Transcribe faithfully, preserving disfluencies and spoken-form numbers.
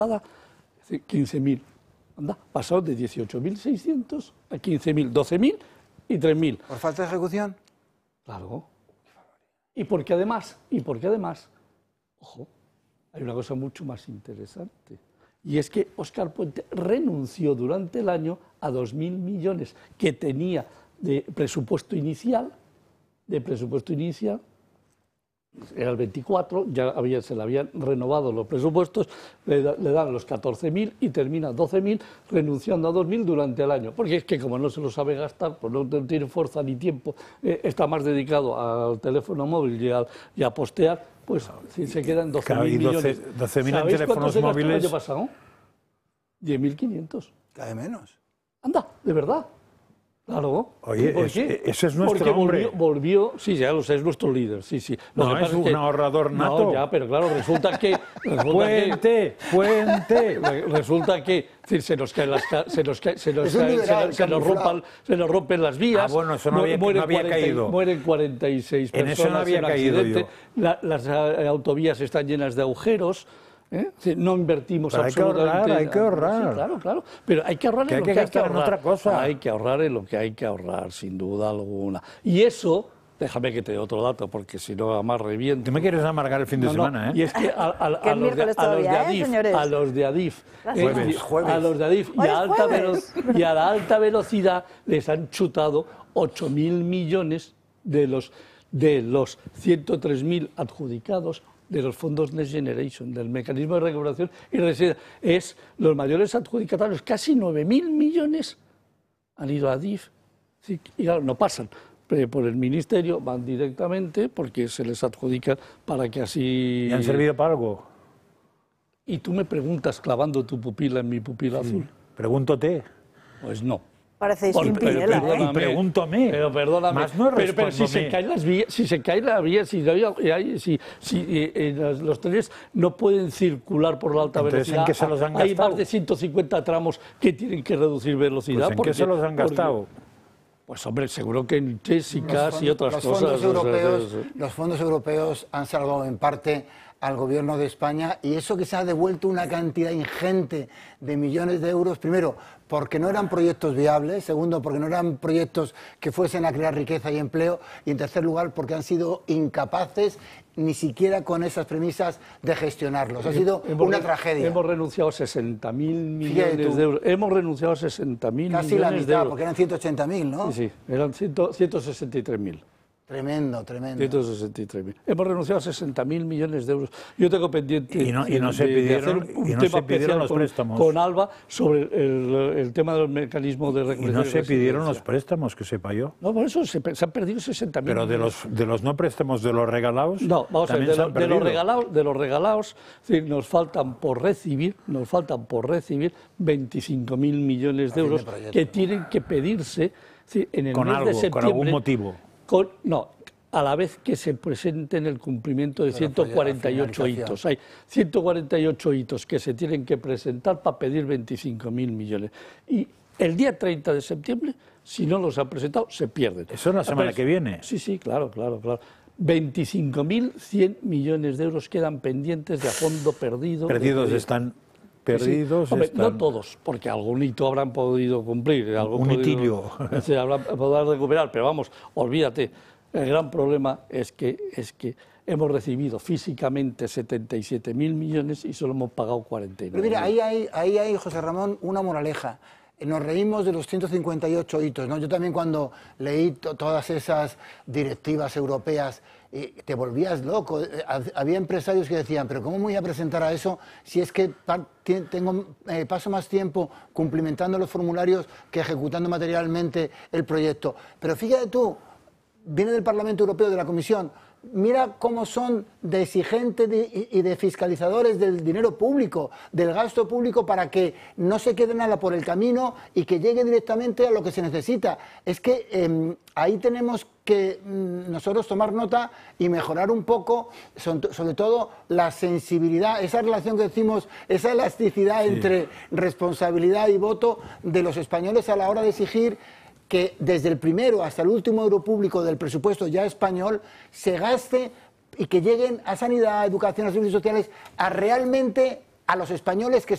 quince mil. Anda, pasado de dieciocho mil seiscientos a quince mil, doce mil y tres mil. ¿Por falta de ejecución? Claro. Y porque además, y porque además, ojo, hay una cosa mucho más interesante. Y es que Óscar Puente renunció durante el año a dos mil millones que tenía de presupuesto inicial, de presupuesto inicial, era el veinticuatro, ya había, se le habían renovado los presupuestos, le, da, le dan los catorce mil y termina doce mil, renunciando a dos mil durante el año. Porque es que como no se lo sabe gastar, pues no tiene fuerza ni tiempo, eh, está más dedicado al teléfono móvil y a, y a postear, pues si se quedan doce mil millones. doce mil en teléfonos se móviles. ¿El año pasado? diez mil quinientos. Cae menos. Anda, de verdad. Claro. Oye, ¿por es, qué? ese es nuestro Porque hombre. Volvió, volvió, sí, ya lo sé, es nuestro líder, sí, sí. Lo No, que es pasa un que, ahorrador nato. No, ya, pero claro, resulta que... Resulta ¡Puente! que, ¡Puente! Resulta que decir, se nos caen las se nos cae, se nos, Es un cae, liberal, se, nos, se, nos rompan, se nos rompen las vías. Ah, bueno, eso no había, mueren no había cuarenta, caído. Mueren cuarenta y seis en personas eso no había en caído accidente. yo. La, las uh, autovías están llenas de agujeros. ¿Eh? Sí, no invertimos pero absolutamente. Hay que ahorrar, hay que ahorrar. Sí, claro, claro. Pero hay que ahorrar que en hay lo que que hay que gastar en ahorrar. otra cosa. Hay que ahorrar en lo que hay que ahorrar, sin duda alguna. Y eso, déjame que te dé otro dato, porque si no, además reviento. Tú me quieres amargar el fin de No, no, semana, ¿eh? Y es que a, a, a, Que a, los, de, a los de todavía, Adif, ¿eh, señores? a los de Adif, Jueves, eh, jueves. a los de Adif y Hoy a, es alta jueves. velo- y a la alta velocidad les han chutado ocho mil millones de los, de los ciento tres mil adjudicados de los fondos Next Generation, del mecanismo de recuperación y resiliencia. Es los mayores adjudicatarios, casi nueve mil millones han ido a Adif. Sí, y claro, no pasan por el ministerio, van directamente porque se les adjudican para que así... ¿Y han servido para algo? Y tú me preguntas, clavando tu pupila en mi pupila Sí. azul. Pregúntote. Pues no. Parecéis Por- Pimpinela, pero ¿eh? perdóname, Y pregúntame. Pero perdóname. Más no pero, pero si se respóndome. caen las vías, si se cae la vía, si, no hay- hay- si, si eh, eh, los, los trenes no pueden circular por la alta Entonces, ¿en velocidad, qué se los han hay gastado? más de ciento cincuenta tramos que tienen que reducir velocidad. Pues, ¿en porque- qué se los han porque- gastado? Pues hombre, seguro que en Jessicas Los y otras los cosas. Fondos o sea, europeos, sí, sí. los fondos europeos han salvado en parte al gobierno de España y eso que se ha devuelto una cantidad ingente de millones de euros, primero, porque no eran proyectos viables, segundo, porque no eran proyectos que fuesen a crear riqueza y empleo, y en tercer lugar, porque han sido incapaces ni siquiera con esas premisas de gestionarlos. Ha sido Hemos una re- tragedia. Hemos renunciado a sesenta mil Fíjate millones tú. de euros. Hemos renunciado a sesenta mil Casi la millones de mitad, euros. porque eran ciento ochenta mil, ¿no? Sí, sí, eran ciento sesenta y tres mil. Tremendo, tremendo. ciento sesenta y tres mil. Hemos renunciado a sesenta mil millones de euros. Yo tengo pendiente Y no- y de, no se de- de pidieron- hacer un y no tema se pidieron especial los con, préstamos. con Alba sobre el, el tema del mecanismo de Y recuperación. no y se pidieron los resiliencia. préstamos, que sepa yo. No, por eso se, pe- se han perdido sesenta mil. Pero de los, de los no préstamos, de los regalados, No, vamos a ver, también de, se lo- han de los perdido. regalados, de los regalados, es decir, nos faltan por recibir, nos faltan por recibir veinticinco mil millones de A fin de euros proyecto. que tienen que pedirse es decir, en el Con mes algo, de con septiembre. algún motivo. Con, no, a la vez que se presenten el cumplimiento de Pero ciento cuarenta y ocho finalización. hitos. Hay ciento cuarenta y ocho hitos que se tienen que presentar para pedir veinticinco mil millones. Y el día treinta de septiembre, si no los han presentado, se pierden. Eso es la semana Pero- que viene. Sí, sí, claro, claro, claro. veinticinco mil cien millones de euros quedan pendientes de a fondo perdido. Perdidos de- están, Sí, perdidos hombre, están. no todos, porque algún hito habrán podido cumplir. Algún Un podido- hitillo. Se habrán podido recuperar, pero vamos, olvídate. El gran problema es que, es que hemos recibido físicamente setenta y siete mil millones y solo hemos pagado cuarenta y nueve. Pero mira, ahí hay, ahí hay, José Ramón, una moraleja. Nos reímos de los ciento cincuenta y ocho hitos, ¿no? Yo también cuando leí to- todas esas directivas europeas, eh, te volvías loco. Eh, ha- Había empresarios que decían, pero ¿cómo me voy a presentar a eso si es que pa- ti- tengo, eh, paso más tiempo cumplimentando los formularios que ejecutando materialmente el proyecto? Pero fíjate tú, viene del Parlamento Europeo, de la Comisión, mira cómo son de exigentes de- y de fiscalizadores del dinero público, del gasto público, para que no se quede nada por el camino y que llegue directamente a lo que se necesita. Es que eh, ahí tenemos que mm, nosotros tomar nota y mejorar un poco, son- sobre todo la sensibilidad, esa relación que decimos, esa elasticidad entre responsabilidad y voto de los españoles a la hora de exigir que desde el primero hasta el último euro público del presupuesto ya español se gaste y que lleguen a sanidad, educación, a servicios sociales, a realmente a los españoles que